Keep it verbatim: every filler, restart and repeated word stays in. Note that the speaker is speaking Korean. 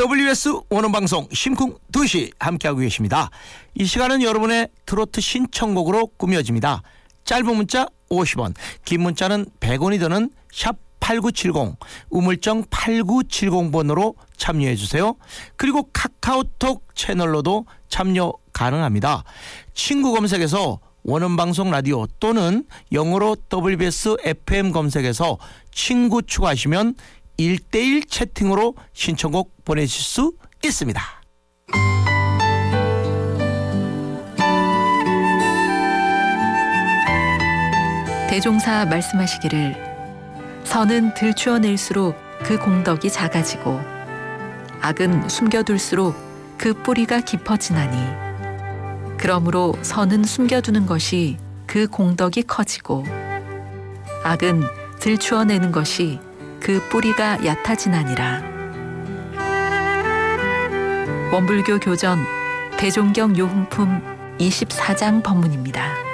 더블유에스 원어방송 심쿵 두 시 함께하고 계십니다. 이 시간은 여러분의 트로트 신청곡으로 꾸며집니다. 짧은 문자 오십 원, 긴 문자는 백 원이 드는 샵 팔구칠공, 우물정 팔구칠공 번으로 참여해 주세요. 그리고 카카오톡 채널로도 참여 가능합니다. 친구 검색에서 원음방송 라디오 또는 영어로 더블유비에스 에프엠 검색해서 친구 추가하시면 일 대일 채팅으로 신청곡 보내실 수 있습니다. 대종사 말씀하시기를 선은 들추어낼수록 그 공덕이 작아지고 악은 숨겨둘수록 그 뿌리가 깊어지나니 그러므로 선은 숨겨두는 것이 그 공덕이 커지고 악은 들추어내는 것이 그 뿌리가 얕아지나니라. 원불교 교전 대종경 요흥품 이십사 장 법문입니다.